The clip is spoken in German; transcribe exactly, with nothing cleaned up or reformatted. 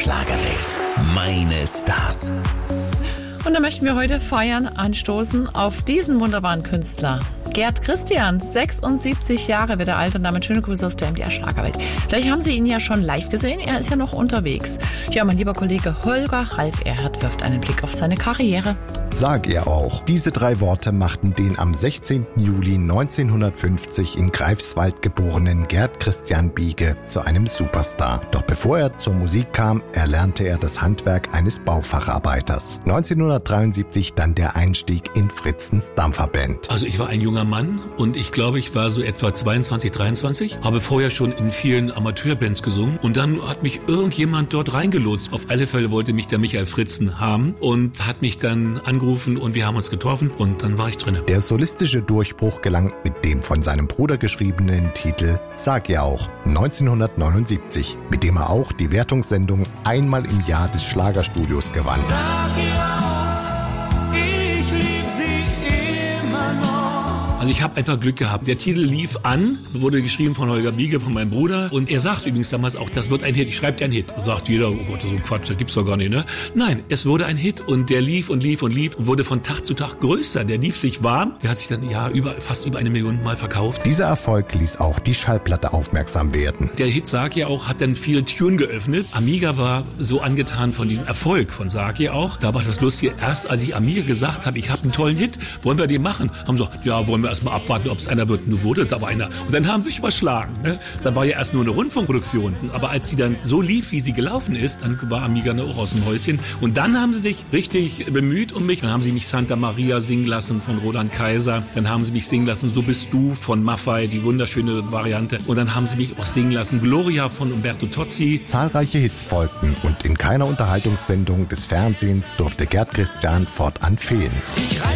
Schlagerwelt. Meine Stars. Und da möchten wir heute feiern, anstoßen auf diesen wunderbaren Künstler. Gerd Christian, sechsundsiebzig Jahre wird er alt und damit schöne Grüße aus der M D R Schlagerwelt. Vielleicht haben Sie ihn ja schon live gesehen, er ist ja noch unterwegs. Ja, mein lieber Kollege Holger Ralf Erhardt wirft einen Blick auf seine Karriere. Sag er auch. Diese drei Worte machten den am sechzehnten Juli neunzehnhundertfünfzig in Greifswald geborenen Gerd Christian Biege zu einem Superstar. Doch bevor er zur Musik kam, erlernte er das Handwerk eines Baufacharbeiters. neunzehnhundertdreiundsiebzig dann der Einstieg in Fritzens Dampferband. Also ich war ein junger Mann und ich glaube, ich war so etwa zweiundzwanzig, dreiundzwanzig, habe vorher schon in vielen Amateurbands gesungen und dann hat mich irgendjemand dort reingelotst. Auf alle Fälle wollte mich der Michael Fritzen haben und hat mich dann angerufen und wir haben uns getroffen und dann war ich drinne. Der solistische Durchbruch gelang mit dem von seinem Bruder geschriebenen Titel Sag ja auch neunzehnhundertneunundsiebzig, mit dem er auch die Wertungssendung einmal im Jahr des Schlagerstudios gewann. Sag ja auch, ich lieb sie immer noch. Also ich habe einfach Glück gehabt. Der Titel lief an, wurde geschrieben von Holger Biege, von meinem Bruder. Und er sagt übrigens damals auch, das wird ein Hit. Ich schreibe dir einen Hit. Und sagt jeder, oh Gott, so ein Quatsch, das gibt's doch gar nicht, ne? Nein, es wurde ein Hit und der lief und lief und lief und wurde von Tag zu Tag größer. Der lief sich warm. Der hat sich dann ja über, fast über eine Million Mal verkauft. Dieser Erfolg ließ auch die Schallplatte aufmerksam werden. Der Hit Sag ja auch hat dann viel Türen geöffnet. Amiga war so angetan von diesem Erfolg von Sag ja auch. Da war das Lustige, erst als ich Amiga gesagt habe, ich habe einen tollen Hit, wollen wir den machen? Haben sie gesagt, ja, wollen wir erst mal abwarten, ob es einer wird. Nur wurde aber einer. Und dann haben sie sich überschlagen. Ne? Dann war ja erst nur eine Rundfunkproduktion. Aber als sie dann so lief, wie sie gelaufen ist, dann war Amiga auch aus dem Häuschen. Und dann haben sie sich richtig bemüht um mich. Dann haben sie mich Santa Maria singen lassen von Roland Kaiser. Dann haben sie mich singen lassen So bist du von Maffay, die wunderschöne Variante. Und dann haben sie mich auch singen lassen Gloria von Umberto Tozzi. Zahlreiche Hits folgten und in keiner Unterhaltungssendung des Fernsehens durfte Gerd Christian fortan fehlen. Ich